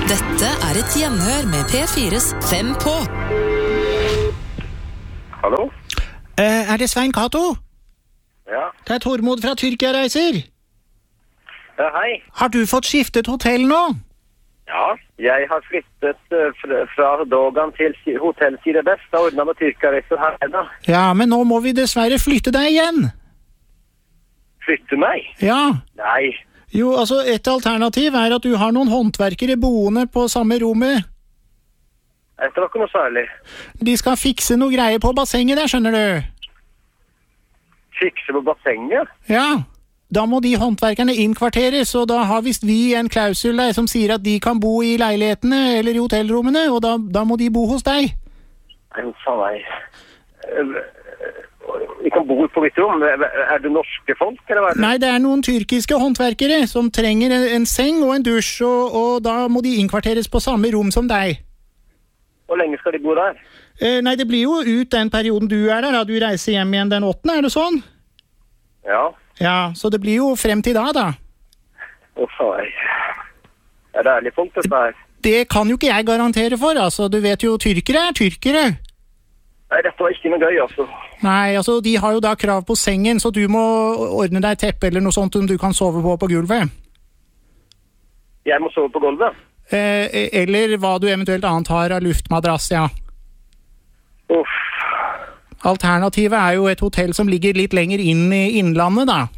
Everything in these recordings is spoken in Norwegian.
Dette er et gjenhør med P4's 5 på. Hallo? Er det Svein Cato? Ja. Det er Tormod fra Tyrkia reiser. Ja, hei. Har du fått skiftet hotell nå? Ja, jeg har flyttet fra Dogan til hotell Side Best. Jeg har ordnet med Tyrkia-reiser her da. Ja, men nå må vi dessverre flytte deg igjen. Flytte meg? Ja. Nei. Jo, altså et alternativ er at du har noen håndverkere boende på samme rommet. Det var ikke noe særlig. De skal fikse noe greier på bassenget der, skjønner du. Fikse på bassenget? Ja, da må de håndverkerne innkvarteres, og da har visst vi en klausul der som sier at de kan bo i leilighetene eller i hotellrommene, og da må de bo hos deg. Nei, faen meg. Vi kan bo på mitt rom. Er det norske folk, eller hva er det? Nei, det er noen tyrkiske håndverkere som trenger en seng og en dusj, og da må de innkvarteres på samme rom som deg. Hvor lenge skal de bo der? Nei, det blir jo ut den perioden du er der, da du reiser hjem igjen den 8., er det sånn? Ja. Ja, så det blir jo frem til da. Faen. Er det ærlig folk, dette her? Det kan jo ikke jeg garantere for, altså. Du vet jo, tyrkere er tyrkere. Nei, dette var ikke noe gøy, altså. Nei, altså, de har jo da krav på sengen, så du må ordne deg teppe eller noe sånt om du kan sove på gulvet. Jeg må sove på gulvet? Eller hva du eventuelt annet har av luftmadrass, ja. Uff. Alternativet er jo et hotell som ligger litt lenger inn i innlandet, da.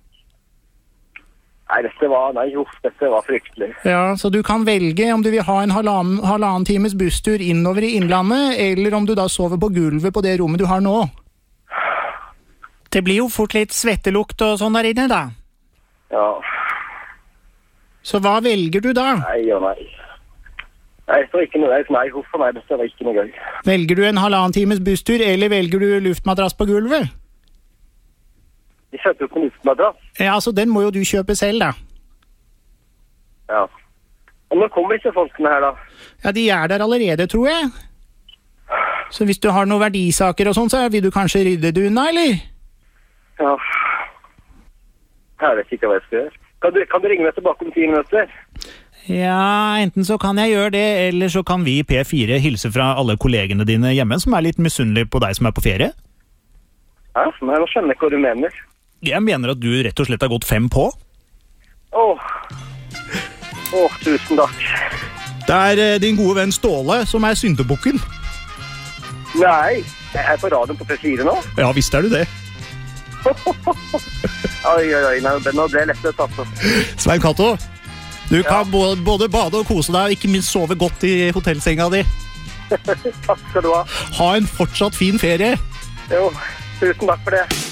Nei, dette var fryktelig. Ja, så du kan velge om du vil ha en halvannen times busstur innover i innlandet, eller om du da sover på gulvet på det rommet du har nå. Det blir jo fort litt svettelukt og sånn der inne, da. Ja. Så hva velger du da? Nei. Nei, det var ikke noe gøy. Nei, hvorfor meg? Dette var ikke noe gøy. Velger du en halvannen times busstur, eller velger du luftmadrass på gulvet? De kjøper jo på luftmadrass. Ja, altså den må jo du kjøpe selv, da. Ja. Og når kommer disse folkene her, da? Ja, de er der allerede, tror jeg. Så hvis du har noen verdisaker og sånn, så vil du kanskje rydde det unna, eller? Ja. Jeg vet ikke hva jeg skal gjøre. Kan du ringe meg tilbake om 10 minutter? Ja, enten så kan jeg gjøre det, eller så kan vi i P4 hilse fra alle kollegene dine hjemme som er litt misunnelige på deg som er på ferie. Ja, men jeg skjønner ikke hva du mener. Jeg mener at du rett og slett har gått 5 på. Tusen takk. Det er din gode venn Ståle som er syndebukken. Nei, jeg er på radioen på P4 nå. Ja, visst er du det. Oi, nå ble jeg lettet, altså. Svein Cato, du kan både bade og kose deg, og ikke minst sove godt i hotellsenga di. Takk skal du ha. Ha en fortsatt fin ferie. Jo, tusen takk for det.